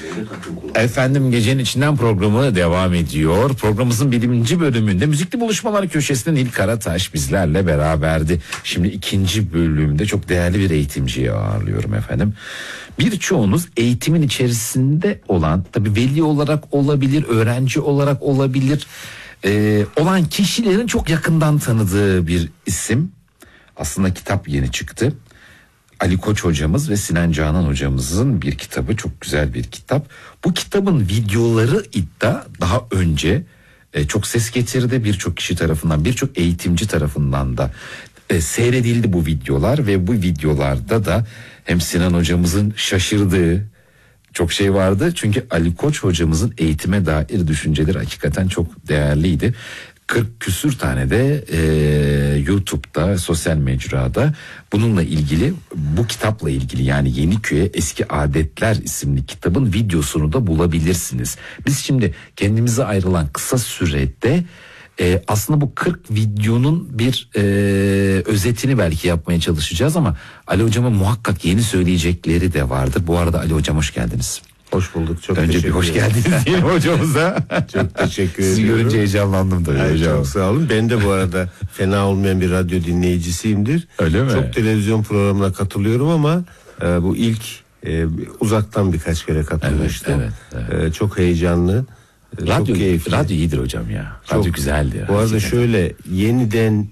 Efendim, Gecenin İçinden programı devam ediyor. Programımızın 1. bölümünde Müzikli Buluşmalar köşesinden İlk Karataş bizlerle beraberdi. Şimdi 2. bölümde çok değerli bir eğitimciyi ağırlıyorum efendim. Birçoğunuz eğitimin içerisinde olan, tabii veli olarak olabilir, öğrenci olarak olabilir, olan kişilerin çok yakından tanıdığı bir isim. Aslında kitap yeni çıktı. Ali Koç hocamız ve Sinan Canan hocamızın bir kitabı, çok güzel bir kitap. Bu kitabın videoları daha önce çok ses getirdi. Birçok kişi tarafından, birçok eğitimci tarafından da seyredildi bu videolar ve bu videolarda da hem Sinan hocamızın şaşırdığı çok şey vardı. Çünkü Ali Koç hocamızın eğitime dair düşünceleri hakikaten çok değerliydi. 40 küsür tane de YouTube'da, sosyal mecrada bununla ilgili, bu kitapla ilgili, yani Yeniköy'e Eski Adetler isimli kitabın videosunu da bulabilirsiniz. Biz şimdi kendimize ayrılan kısa sürede aslında bu 40 videonun bir özetini belki yapmaya çalışacağız ama Ali hocamın muhakkak yeni söyleyecekleri de vardır. Bu arada Ali hocam, hoş geldiniz. Hoş bulduk. Çok önce bir hoş geldiniz diyelim hocamıza. Çok teşekkür ediyorum. Sizi görünce heyecanlandım tabii hocam. Çok sağ olun. Ben de bu arada fena olmayan bir radyo dinleyicisiyimdir. Öyle mi? Çok televizyon programına katılıyorum ama bu ilk uzaktan birkaç kere katılmıştım. Evet. Çok heyecanlı. Radyo, çok keyifli. Radyo iyidir hocam ya. Radyo çok güzeldi. Bu arada şöyle yeniden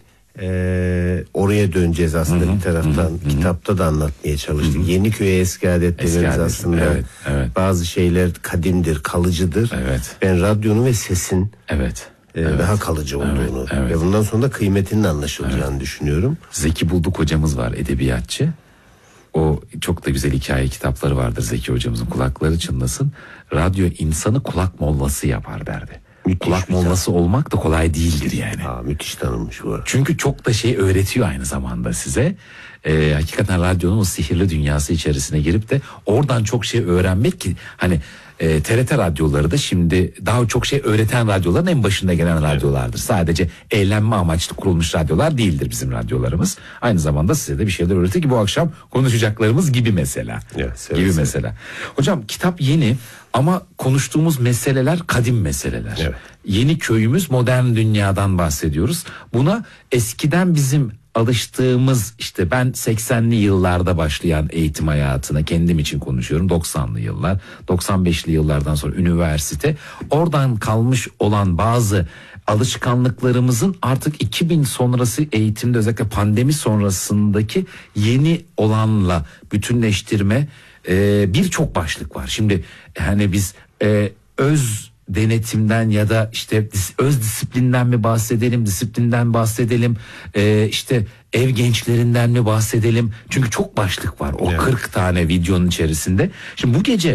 oraya döneceğiz aslında bir taraftan. Kitapta da anlatmaya çalıştık. Yeniköy'e Eski Adetlerimiz aslında bazı şeyler kadimdir, kalıcıdır. Evet. Ben radyonun ve sesin daha kalıcı olduğunu ve bundan sonra da kıymetinin anlaşılacağını düşünüyorum. Zeki Bulduk hocamız var, edebiyatçı. O çok da güzel hikaye kitapları vardır Zeki hocamızın, kulakları çınlasın. Radyo insanı kulak mollası yapar derdi. Müthiş, kulak mollası olmak da kolay değildir yani. Müthiş tanınmış bu. Çünkü çok da şey öğretiyor aynı zamanda size. Hakikaten radyonun o sihirli dünyası içerisine girip de oradan çok şey öğrenmek ki hani TRT radyoları da şimdi daha çok şey öğreten radyoların en başında gelen radyolardır. Sadece eğlenme amaçlı kurulmuş radyolar değildir bizim radyolarımız. Aynı zamanda size de bir şeyler öğretir ki bu akşam konuşacaklarımız gibi mesela. Mesela. Hocam, kitap yeni ama konuştuğumuz meseleler kadim meseleler. Evet. Yeni köyümüz, modern dünyadan bahsediyoruz. Buna eskiden bizim alıştığımız, işte ben 80'li yıllarda başlayan eğitim hayatına kendim için konuşuyorum. 90'lı yıllar, 95'li yıllardan sonra üniversite, oradan kalmış olan bazı alışkanlıklarımızın artık 2000 sonrası eğitimde, özellikle pandemi sonrasındaki yeni olanla bütünleştirme birçok başlık var. Şimdi hani biz öz denetimden ya da işte öz disiplinden mi bahsedelim, disiplinden bahsedelim, işte ev gençlerinden mi bahsedelim? Çünkü çok başlık var o 40 tane videonun içerisinde. Şimdi bu gece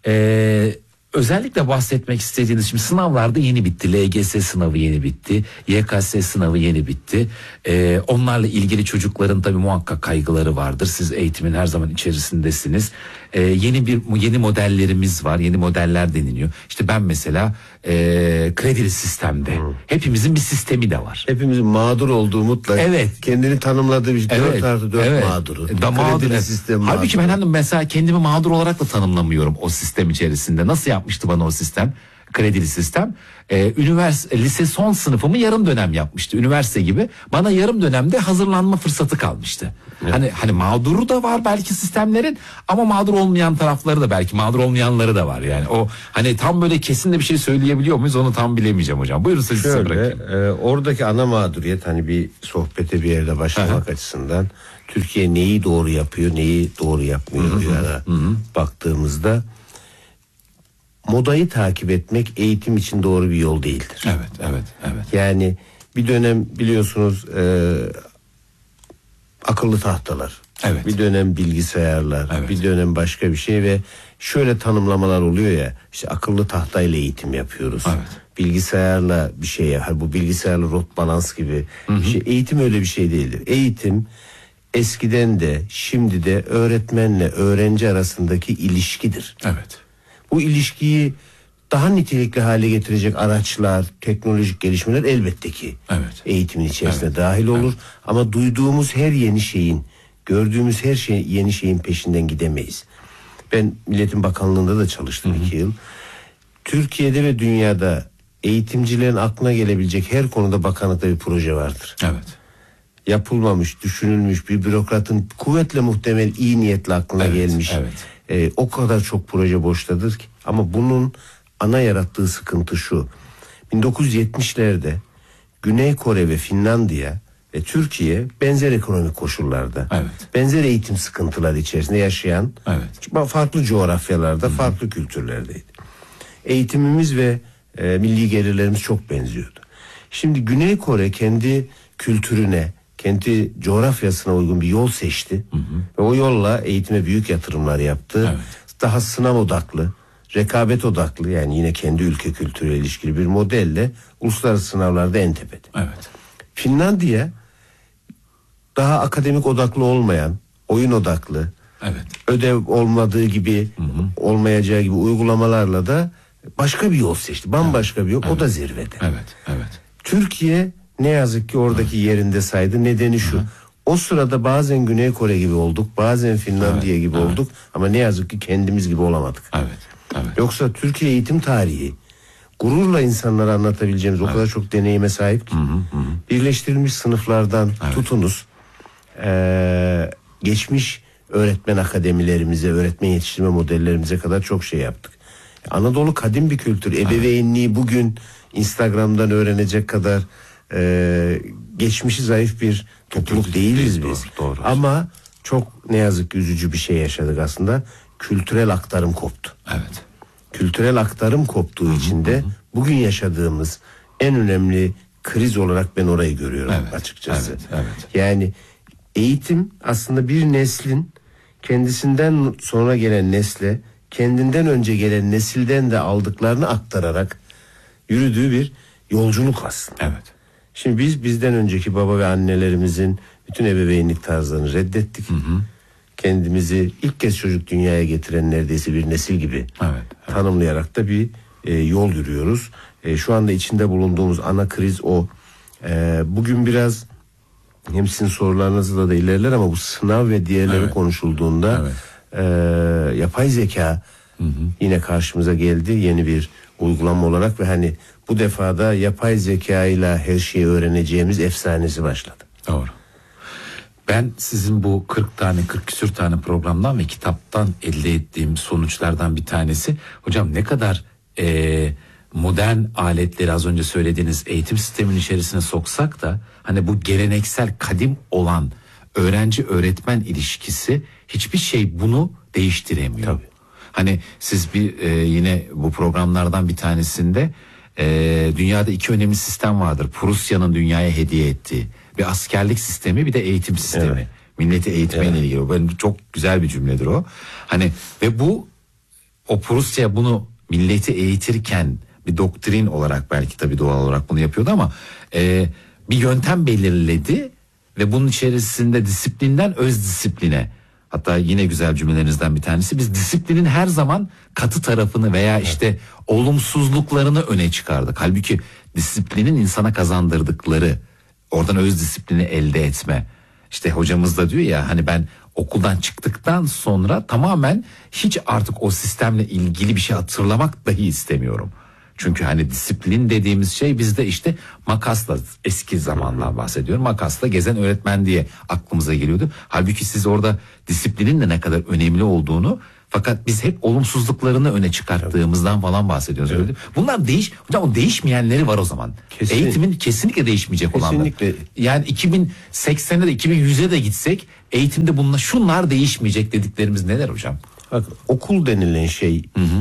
özellikle bahsetmek istediğiniz, şimdi sınavlarda yeni bitti. LGS sınavı yeni bitti. YKS sınavı yeni bitti. Onlarla ilgili çocukların tabii muhakkak kaygıları vardır. Siz eğitimin her zaman içerisindesiniz. Yeni modellerimiz var. Yeni modeller deniliyor. İşte ben mesela kredili sistemde. Hepimizin bir sistemi de var. Hepimizin mağdur olduğu mutlaka. Evet. Kendini tanımladığı bir 4+4 mağduru. Kredili sistem mağduru. Halbuki ben mesela kendimi mağdur olarak da tanımlamıyorum o sistem içerisinde. Nasıl yapmıştı bana o sistem? Kredili sistem. Lise son sınıfımı yarım dönem yapmıştı. Üniversite gibi. Bana yarım dönemde hazırlanma fırsatı kalmıştı. Evet. Hani mağduru da var belki sistemlerin, ama mağdur olmayan tarafları da, belki mağdur olmayanları da var. Yani o hani tam böyle kesin de bir şey söyleyebiliyor muyuz, onu tam bilemeyeceğim hocam. Buyurun, size bırakayım. Oradaki ana mağduriyet, hani bir sohbete bir yerde başlamak açısından, Türkiye neyi doğru yapıyor, neyi doğru yapmıyor baktığımızda, modayı takip etmek eğitim için doğru bir yol değildir. Evet. Yani bir dönem biliyorsunuz akıllı tahtalar, bir dönem bilgisayarlar, bir dönem başka bir şey ve şöyle tanımlamalar oluyor ya, işte akıllı tahtayla eğitim yapıyoruz. Bilgisayarla bir şey yapar. Bu bilgisayarla rot balans gibi bir şey. Eğitim öyle bir şey değildir. Eğitim eskiden de şimdi de öğretmenle öğrenci arasındaki ilişkidir. Evet. Bu ilişkiyi daha nitelikli hale getirecek araçlar, teknolojik gelişmeler elbette ki eğitimin içerisine dahil olur. Ama duyduğumuz her yeni şeyin, gördüğümüz her yeni şeyin peşinden gidemeyiz. Ben Milliyetin Bakanlığı'nda da çalıştım 2 yıl. Türkiye'de ve dünyada eğitimcilerin aklına gelebilecek her konuda bakanlıkta bir proje vardır. Evet. Yapılmamış, düşünülmüş, bir bürokratın kuvvetle muhtemel iyi niyetle aklına gelmiş. Evet. O kadar çok proje boştadır ki. Ama bunun ana yarattığı sıkıntı şu. 1970'lerde Güney Kore ve Finlandiya ve Türkiye benzer ekonomik koşullarda, benzer eğitim sıkıntıları içerisinde yaşayan, farklı coğrafyalarda, farklı kültürlerdeydi. Eğitimimiz ve milli gelirlerimiz çok benziyordu. Şimdi Güney Kore kendi kültürüne, kendi coğrafyasına uygun bir yol seçti. Ve o yolla eğitime büyük yatırımlar yaptı. Daha sınav odaklı, rekabet odaklı, yani yine kendi ülke kültürüyle ilişkili bir modelle uluslararası sınavlarda en tepede. Finlandiya daha akademik odaklı olmayan, oyun odaklı, ödev olmadığı gibi, olmayacağı gibi uygulamalarla da başka bir yol seçti. Bambaşka bir yol. O da zirvede. Türkiye ne yazık ki oradaki yerinde saydı. Nedeni şu. O sırada bazen Güney Kore gibi olduk, bazen Finlandiya gibi olduk ama ne yazık ki kendimiz gibi olamadık. Yoksa Türkiye eğitim tarihi gururla insanlara anlatabileceğimiz o kadar çok deneyime sahip ki. Birleştirilmiş sınıflardan tutunuz geçmiş öğretmen akademilerimize, öğretmen yetiştirme modellerimize kadar çok şey yaptık. Anadolu kadim bir kültür. Ebeveynliği bugün Instagram'dan öğrenecek kadar geçmişi zayıf bir topluluk değiliz biz. Doğru. Ama çok ne yazık ki üzücü bir şey yaşadık aslında. Kültürel aktarım koptu. Kültürel aktarım koptuğu için de bugün yaşadığımız en önemli kriz olarak ben orayı görüyorum açıkçası. Yani eğitim aslında bir neslin kendisinden sonra gelen nesle, kendinden önce gelen nesilden de aldıklarını aktararak yürüdüğü bir yolculuk aslında. Şimdi biz bizden önceki baba ve annelerimizin bütün ebeveynlik tarzlarını reddettik. Kendimizi ilk kez çocuk dünyaya getiren neredeyse bir nesil gibi tanımlayarak da bir yol yürüyoruz. Şu anda içinde bulunduğumuz ana kriz o. Bugün biraz hem sizin sorularınızla da ilerler ama bu sınav ve diğerleri konuşulduğunda yapay zeka yine karşımıza geldi yeni bir uygulama olarak ve hani bu defada yapay zeka ile her şeyi öğreneceğimiz efsanesi başladı. Doğru. Ben sizin bu 40 küsür tane programdan ve kitaptan elde ettiğim sonuçlardan bir tanesi, hocam ne kadar modern aletleri az önce söylediğiniz eğitim sisteminin içerisine soksak da hani bu geleneksel kadim olan öğrenci öğretmen ilişkisi hiçbir şey bunu değiştiremiyor. Hani siz yine bu programlardan bir tanesinde dünyada 2 önemli sistem vardır. Prusya'nın dünyaya hediye ettiği bir askerlik sistemi, bir de eğitim sistemi. Milleti eğitmeyle ilgili. Ben çok güzel bir cümledir o. Hani ve o Prusya bunu milleti eğitirken bir doktrin olarak belki tabii doğal olarak bunu yapıyordu ama bir yöntem belirledi ve bunun içerisinde disiplinden öz disipline, hatta yine güzel cümlelerinizden bir tanesi, biz disiplinin her zaman katı tarafını veya işte olumsuzluklarını öne çıkardık. Halbuki disiplinin insana kazandırdıkları, oradan öz disiplini elde etme. İşte hocamız da diyor ya hani ben okuldan çıktıktan sonra tamamen hiç artık o sistemle ilgili bir şey hatırlamak dahi istemiyorum. Çünkü hani disiplin dediğimiz şey bizde işte makasla, eski zamanlar bahsediyorum, makasla gezen öğretmen diye aklımıza geliyordu. Halbuki siz orada disiplinin de ne kadar önemli olduğunu, fakat biz hep olumsuzluklarını öne çıkarttığımızdan falan bahsediyoruz. Evet. Bunlar hocam o değişmeyenleri var o zaman. Eğitimin kesinlikle değişmeyecek olanlar. Yani 2080'e de 2100'e de gitsek eğitimde şunlar değişmeyecek dediklerimiz neler hocam? Bak, okul denilen şey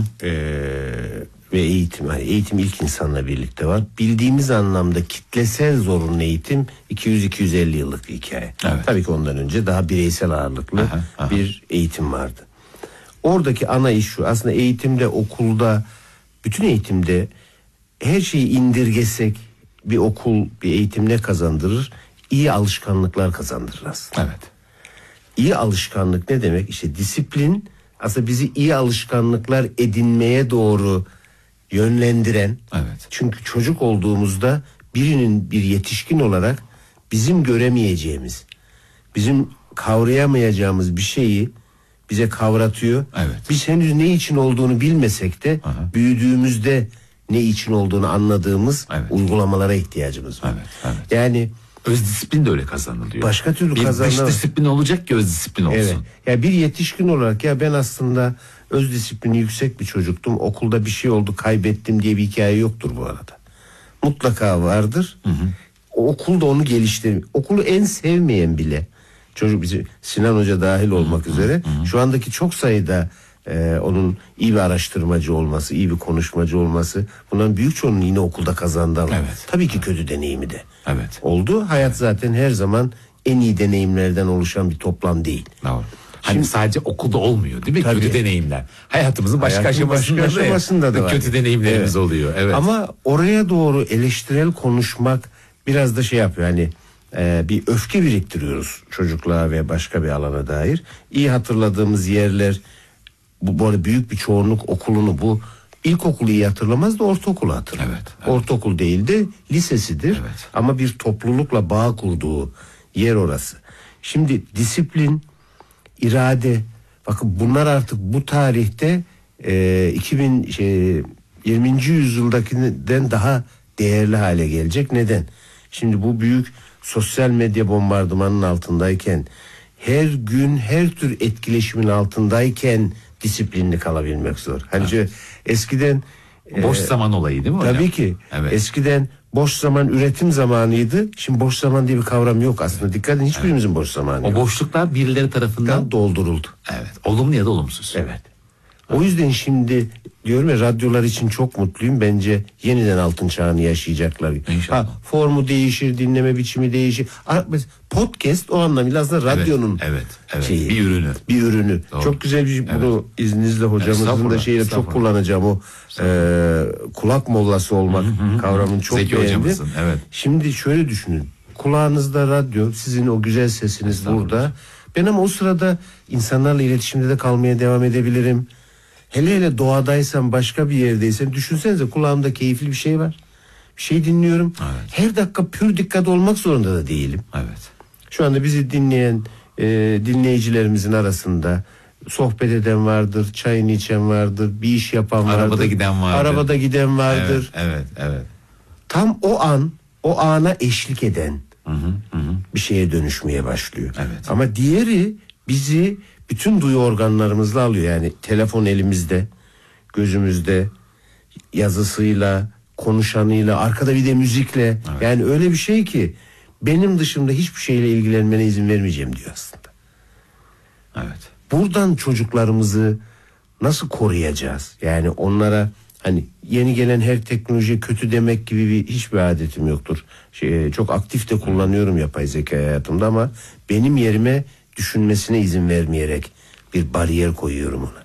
ve eğitim, hani eğitim ilk insanla birlikte var. Bildiğimiz anlamda kitlesel zorunlu eğitim 200-250 yıllık bir hikaye. Tabii ki ondan önce daha bireysel ağırlıklı bir eğitim vardı. Oradaki ana iş şu: aslında eğitimde, okulda, bütün eğitimde her şeyi indirgesek bir okul, bir eğitim ne kazandırır? İyi alışkanlıklar kazandırır aslında. İyi alışkanlık ne demek? İşte disiplin aslında bizi iyi alışkanlıklar edinmeye doğru yönlendiren. Çünkü çocuk olduğumuzda birinin bir yetişkin olarak bizim göremeyeceğimiz, bizim kavrayamayacağımız bir şeyi bize kavratıyor. Evet. Biz henüz ne için olduğunu bilmesek de büyüdüğümüzde ne için olduğunu anladığımız uygulamalara ihtiyacımız var. Evet. Yani öz disiplin de öyle kazanılıyor. Başka türlü bir kazanılır. dış disiplin olacak ki öz disiplin olsun. Evet. Ya bir yetişkin olarak ben aslında öz disiplini yüksek bir çocuktum. Okulda bir şey oldu, kaybettim diye bir hikaye yoktur bu arada. Mutlaka vardır. Okulda onu geliştirir. Okulu en sevmeyen bile çocuk, bizi Sinan Hoca dahil olmak üzere şu andaki çok sayıda onun iyi bir araştırmacı olması, iyi bir konuşmacı olması, bunların büyük çoğunluğu yine okulda kazandı. Tabii ki kötü deneyimi de oldu. Hayat zaten her zaman en iyi deneyimlerden oluşan bir toplam değil. Doğru. Hani sadece okulda olmuyor değil mi? Tabii. Kötü deneyimler. Hayatımızın başka aşamasında da var. kötü deneyimlerimiz oluyor. Evet. Ama oraya doğru eleştirel konuşmak biraz da şey yapıyor. Hani bir öfke biriktiriyoruz çocukluğa ve başka bir alana dair. İyi hatırladığımız yerler, bu arada büyük bir çoğunluk okulunu, bu ilkokulu iyi hatırlamaz da ortaokulu hatırlar. Evet. Ortaokul değil de lisesidir. Ama bir toplulukla bağ kurduğu yer orası. Şimdi disiplin, irade, bakın bunlar artık bu tarihte 20. yüzyıldakinden daha değerli hale gelecek. Neden? Şimdi bu büyük sosyal medya bombardımanının altındayken, her gün her tür etkileşimin altındayken disiplinli kalabilmek zor. Hani eskiden boş zaman olayı değil mi hocam? Tabii ki. Eskiden boş zaman üretim zamanıydı. Şimdi boş zaman diye bir kavram yok aslında. Dikkat edin, hiçbirimizin boş zamanı yok. O boşluklar birileri tarafından dolduruldu. Evet. Olumlu ya da olumsuz. Evet. O yüzden şimdi diyorum ya, radyolar için çok mutluyum. Bence yeniden altın çağını yaşayacaklar. İnşallah. Formu değişir, dinleme biçimi değişir. Podcast o anlamıyla aslında radyonun şeyi, bir ürünü. Doğru. Çok güzel bir şey. Bunu izninizle hocamızın da şeyle çok kullanacağım. O kulak mollası olmak kavramını çok Zeki beğendim. hocamızın, Şimdi şöyle düşünün. Kulağınızda radyo, sizin o güzel sesiniz burada. Ben ama o sırada insanlarla iletişimde de kalmaya devam edebilirim. Hele doğadaysam, başka bir yerdeysem, düşünsenize kulağımda keyifli bir şey var. Bir şey dinliyorum. Her dakika pür dikkat olmak zorunda da değilim. Şu anda bizi dinleyen dinleyicilerimizin arasında sohbet eden vardır, çayını içen vardır, bir iş yapan vardır. Arabada giden vardır. Evet. Tam o ana eşlik eden bir şeye dönüşmeye başlıyor. Ama diğeri bizi bütün duyu organlarımızla alıyor. Yani telefon elimizde, gözümüzde, yazısıyla, konuşanıyla, arkada bir de müzikle. Yani öyle bir şey ki benim dışımda hiçbir şeyle ilgilenmene izin vermeyeceğim diyor aslında. Buradan çocuklarımızı nasıl koruyacağız? Yani onlara hani yeni gelen her teknoloji kötü demek gibi hiçbir adetim yoktur. Çok aktif de kullanıyorum yapay zeka hayatımda ama benim yerime düşünmesine izin vermeyerek bir bariyer koyuyorum ona.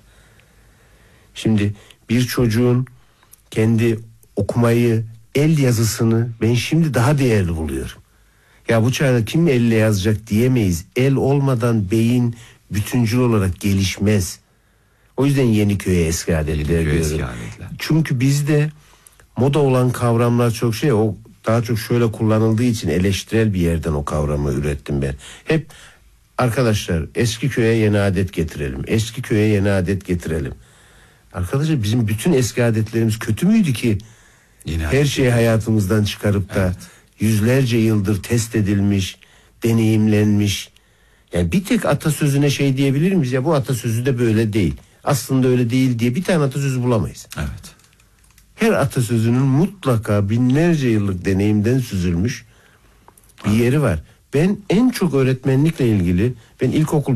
Şimdi bir çocuğun kendi okumayı, el yazısını ben şimdi daha değerli buluyorum. Ya bu çağda kim elle yazacak diyemeyiz. El olmadan beyin bütüncül olarak gelişmez. O yüzden Yeniköy'e eski adetler diyorum. Çünkü bizde moda olan kavramlar çok o daha çok şöyle kullanıldığı için eleştirel bir yerden o kavramı ürettim ben. Hep arkadaşlar eski köye yeni adet getirelim. Eski köye yeni adet getirelim. Arkadaşlar bizim bütün eski adetlerimiz kötü müydü ki? Her şeyi hayatımızdan çıkarıp da yüzlerce yıldır test edilmiş, deneyimlenmiş. Yani bir tek atasözüne diyebilir miyiz? Ya bu atasözü de böyle değil. Aslında öyle değil diye bir tane atasözü bulamayız. Her atasözünün mutlaka binlerce yıllık deneyimden süzülmüş bir yeri var. Ben en çok öğretmenlikle ilgili, ben ilkokul